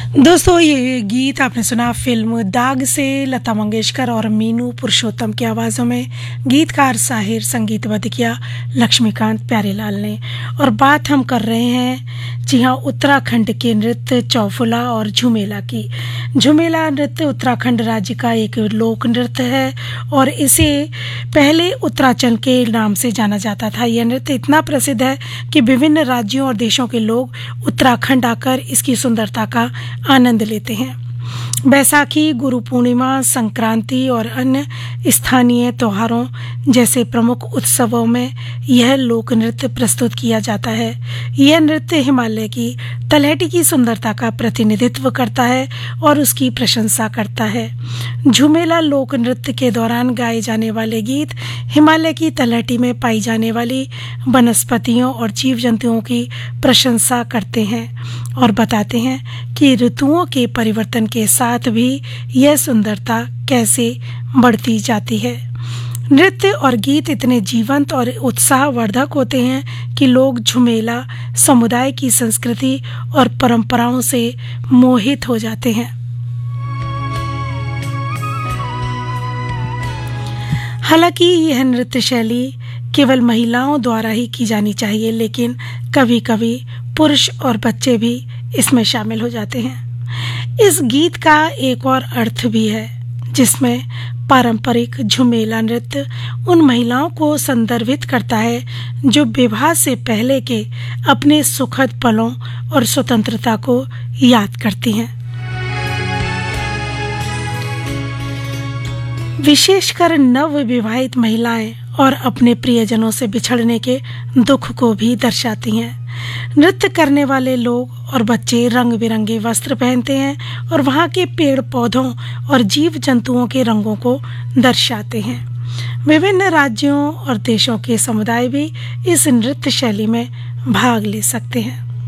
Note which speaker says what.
Speaker 1: दोस्तों, ये गीत आपने सुना फिल्म दाग से, लता मंगेशकर और मीनू पुरुषोत्तम की आवाज़ों में। गीतकार साहिर, संगीतबद्ध किया लक्ष्मीकांत प्यारेलाल ने। और बात हम कर रहे हैं जी हाँ उत्तराखंड के नृत्य चौफुला और झुमेला की। झुमेला नृत्य उत्तराखंड राज्य का एक लोक नृत्य है और इसे पहले उत्तराचल के नाम से जाना जाता था। यह नृत्य इतना प्रसिद्ध है कि विभिन्न राज्यों और देशों के लोग उत्तराखंड आकर इसकी सुंदरता का आनंद लेते हैं। बैसाखी, गुरु पूर्णिमा, संक्रांति और अन्य स्थानीय त्योहारों जैसे प्रमुख उत्सवों में यह लोक नृत्य प्रस्तुत किया जाता है। यह नृत्य हिमालय की तलहटी की सुंदरता का प्रतिनिधित्व करता है और उसकी प्रशंसा करता है। झुमेला लोक नृत्य के दौरान गाए जाने वाले गीत हिमालय की तलहटी में पाई जाने वाली वनस्पतियों और जीव जंतुओं की प्रशंसा करते हैं और बताते हैं कि ऋतुओं के परिवर्तन के साथ भी यह सुंदरता कैसे बढ़ती जाती है। नृत्य और गीत इतने जीवंत और उत्साहवर्धक होते हैं कि लोग झुमेला समुदाय की संस्कृति और परंपराओं से मोहित हो जाते हैं। हालांकि यह नृत्य शैली केवल महिलाओं द्वारा ही की जानी चाहिए, लेकिन कभी-कभी पुरुष और बच्चे भी इसमें शामिल हो जाते हैं। इस गीत का एक और अर्थ भी है जिसमें पारंपरिक झुमेला नृत्य उन महिलाओं को संदर्भित करता है जो विवाह से पहले के अपने सुखद पलों और स्वतंत्रता को याद करती हैं। विशेषकर नव विवाहित महिलाएं और अपने प्रियजनों से बिछड़ने के दुख को भी दर्शाती हैं। नृत्य करने वाले लोग और बच्चे रंग बिरंगे वस्त्र पहनते हैं और वहाँ के पेड़ पौधों और जीव जंतुओं के रंगों को दर्शाते हैं। विभिन्न राज्यों और देशों के समुदाय भी इस नृत्य शैली में भाग ले सकते हैं।